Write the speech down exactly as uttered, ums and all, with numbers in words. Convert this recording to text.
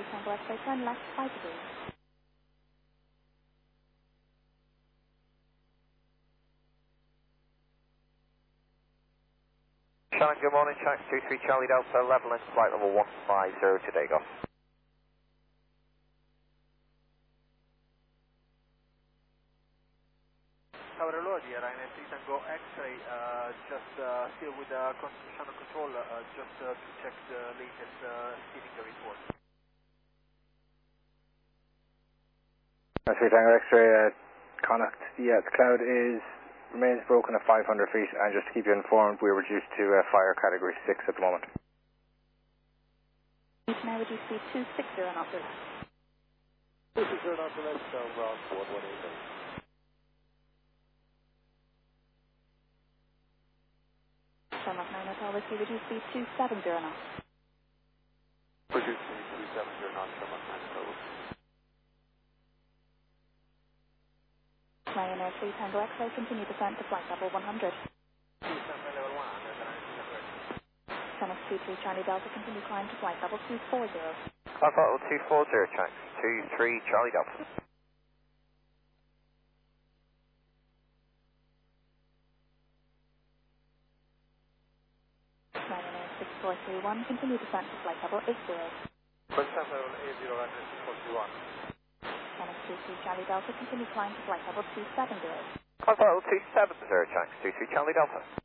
Tango X-ray, turn left five degrees. Shannon, good morning, Trax two three Charlie Delta, level in flight level one five zero today, go. Tower hello here, I'm at Tango X-ray, uh, just uh, here with the uh, Shannon control, uh, just uh, to check the latest uh, steering report. three Tango X-ray, uh, Connacht, yeah, the cloud is, remains broken at five hundred feet, and just to keep you informed, we're reduced to uh, fire category six at the moment. Now reduce speed two sixty knots to left. two sixty knots to left, so ground one one eight. Shamrock nine Hotel Whiskey, reduce speed two seventy knots. Reduce speed two seventy knots, Shamrock nine Hotel Whiskey. Ryanair three Tango X-ray, continue descent to flight level one hundred. level one hundred, Channel two three Charlie Delta, continue climb to flight level two forty. Alpha level two four zero, Trax two three Charlie Delta. Ryanair six four three one, continue descent to flight level eight zero. Consent level eight zero, Ryanair six four three one. Channel two three Charlie Delta, continue climb to flight level two seventy. Alpha level two seven zero, Trax two three Charlie Delta.